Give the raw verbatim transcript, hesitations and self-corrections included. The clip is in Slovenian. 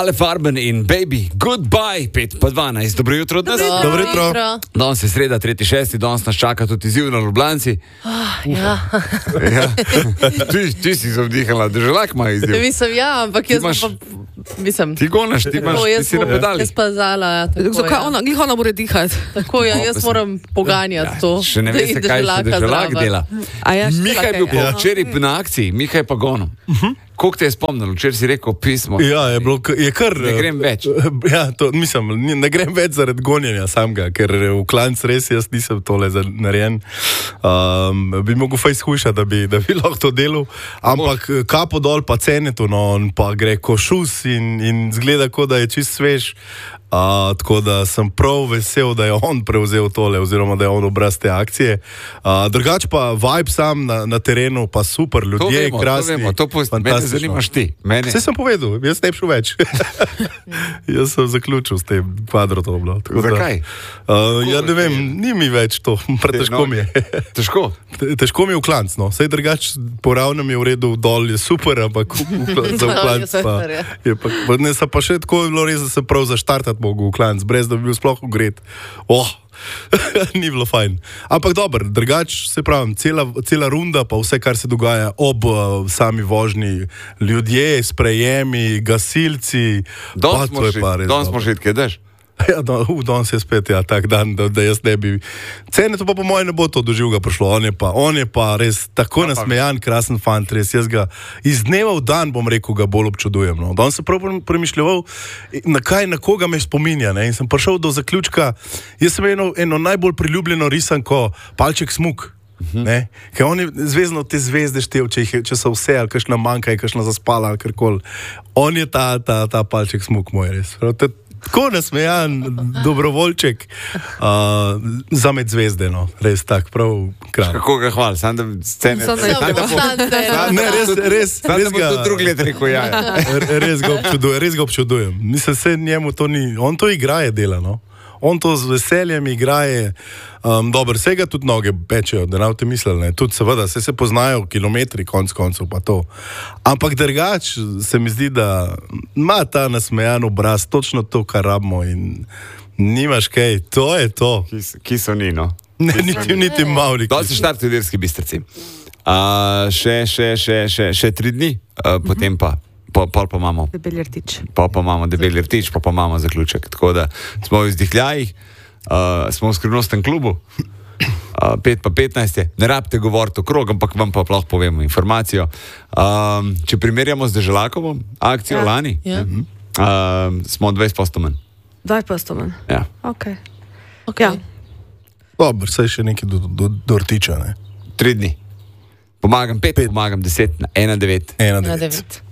Ale Farben in Baby, goodbye, pet pa dvanajst. Dobro jutro od nas. Dobro jutro. Danes je sreda, tretji šesti, danes nas čaka tudi izziv na Ljubljanci. Oh, ja. Ja. Ti, ti si zavdihala, državljak ima izziv. Mislim, ja, ampak jaz imaš, pa, mislim. Ti gonaš, ti, imaš, ti si na pedalih. Jaz pa zala, ja. Tako, Zakaj ja. ona, glih ona mora dihati? Tako, ja, jaz moram poganjati Ja, to. še ne veste, kaj še državljak dela. A ja, Miha je bil ja. včeraj na akciji, Miha je pa gonil. Koliko te je spomnil? Včeraj si rekel pismo. Ja, je bilo, je kar... Ne grem več. Ja, to, mislim, ne grem več zaradi gonjenja samega, ker v klanc res jaz nisem tole narejen. Um, bi mogel fejs hujšati, da bi, da bi lahko to delal, ampak kapo dol pa cenetu, no, on pa gre košus in, in zgleda, kot da je čist svež. Uh, tako da sem prav vesel, da je on prevzel tole, oziroma da je on obraz te akcije. Uh, drugač pa vibe sam na, na terenu, pa super, ljudje, vemo, krasni. To vemo, to post, mene zanimaš ti. Mene. Vse sem povedal, jaz ne bi šel več. Jaz sem zaključil s tem kvadrotom. Zakaj? Uh, ja, ne vem, ni mi več to, pretežko no, mi je. Težko? Težko mi je v klanc, no. Sej drugač po ravnem je v redu, dol je super, ampak v, v, za v klanc pa je pa, ne sa pa še tako je bilo res, da se prav zaštartati mogo v klanc, brez da bi bil sploh ugret. Oh, ni bilo fajn. Ampak dobro, drugač se pravim, cela, cela runda, pa vse, kar se dogaja ob uh, sami vožnji, ljudje, sprejemi, gasilci. Danes smo že, kaj daš? Ja, danes je spet ja, tak dan, da, da jaz ne bi... Cene to pa po moje ne bo to doživega prišlo. On je pa, on je pa res tako ja, nasmejan, krasen fant, res. Jaz ga iz dneva v dan, bom rekel, ga bolj občudujem. No. Danes sem prav premišljeval, na kaj, na koga me spominja. Ne. In sem prišel do zaključka, jaz sem eno, eno najbolj priljubljeno risanko, Palček Smuk. Ne? Ker on je zvezno te zvezde štev, če, jih, če so vse, ali kakšna manjka, ali kakšna zaspala, ali karkoli. On je ta, ta, ta Palček Smuk moj, res. Prav, te, tako nasmejan, dobrovoljček uh, za med zvezde, no. Res tak, prav kraj. Kako ga hvala, sam da scene... Sam da Ne, res, res, sam res da bo ga... to drug let rekel, ja. Res ga občudujem, res ga občudujem. Mislim, se njemu to ni... On to igraje dela, no. On to z veseljem igraje. Um, dobro, vsega tudi noge pečejo, da ne boste mislili, ne. Tudi seveda, se se poznajo kilometri, konc koncev pa to. Ampak drugač se mi zdi, da ima ta nasmejan obraz, točno to, kar rabimo in nimaš kaj, to je to. Ki, ki so ni, no. Ne, niti, niti mavli. Da se štartujo v Ilirski Bistrici. Uh, še, še, še, še, še tri dni, uh, potem pa. Pa, pa, pa imamo Debeli rtič. Pa, pa imamo debeli rtič, pa, pa imamo zaključek. Tako da smo v izdihljajih, uh, smo v skrivnostnem klubu, uh, pet pa petnajst je. Ne rabite govoriti okrog, ampak vam pa lahko povemo informacijo. Um, če primerjamo z Deželakovo akcijo ja. lani, ja. uh, smo dvajset posto manj. dvajset posto manj. Ja. Ok. Okay. Ja. Dobro, saj še nekaj do, do, do rtiča, ne. Tri dni. Pomagam pet, pet. Pomagam deset, na ena devet. Ena Na devet. devet.